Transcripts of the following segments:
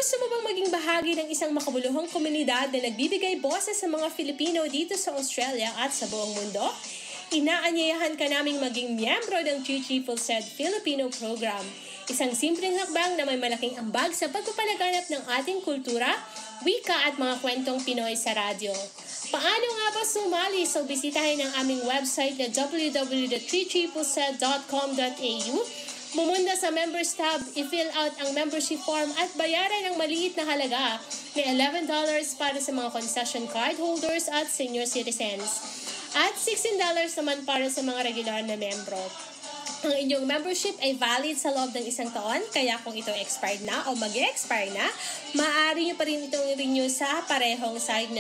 Gusto mo bang maging bahagi ng isang makabuluhang komunidad na nagbibigay boses sa mga Filipino dito sa Australia at sa buong mundo? Inaanyayahan ka naming maging miyembro ng Chichi Pulsed Filipino Program. Isang simpleng hakbang na may malaking ambag sa pagpapalaganap ng ating kultura, wika at mga kwentong Pinoy sa radyo. Paano nga ba sumali? So bisitahin ang aming website na www.chichipulsed.com.au. Bumunda sa Members tab, i-fill out ang membership form at bayaran ang maliit na halaga na $11 para sa mga concession card holders at senior citizens. At $16 naman para sa mga regular na membro. Ang inyong membership ay valid sa loob ng isang taon, kaya kung ito expired na o mag-expire na, maaari nyo pa rin itong i-renew sa parehong site na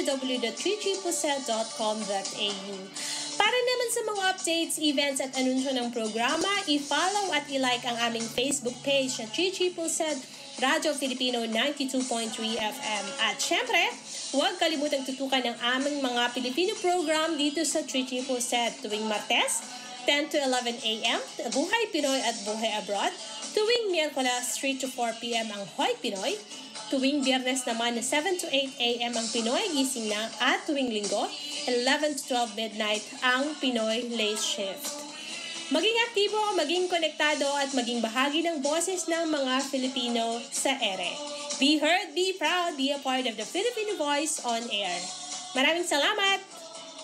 www.chichipulsed.com.au. Para naman sa mga updates, events at anunsyo ng programa, i-follow at i-like ang aming Facebook page na Chichi Pulsed Radyo Filipino 92.3 FM. At syempre, huwag kalimutang tutukan ang aming mga Filipino program dito sa Chichi Pulsed tuwing Martes, 10 to 11 a.m., Buhay Pinoy at Buhay Abroad. Tuwing Miyerkules, 3 to 4 p.m. ang Hoy Pinoy. Tuwing Biyernes naman, 7 to 8 a.m. ang Pinoy Gising Na. At tuwing Linggo, 11 to 12 midnight ang Pinoy Late Shift. Maging aktibo, maging konektado at maging bahagi ng boses ng mga Filipino sa ere. Be heard, be proud, be a part of the Filipino Voice on Air. Maraming salamat!